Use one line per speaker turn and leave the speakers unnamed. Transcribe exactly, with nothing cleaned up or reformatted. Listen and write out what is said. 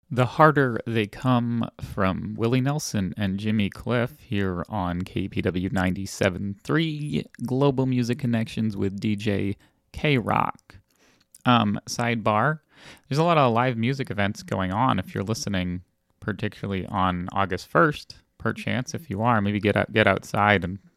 The Harder They Come from Willie Nelson and Jimmy Cliff here on K P W ninety-seven point three Global Music Connections with D J K-Rock. Um, sidebar, there's a lot of live music events going on if you're listening, particularly on August first, perchance, if you are, maybe get out, get outside and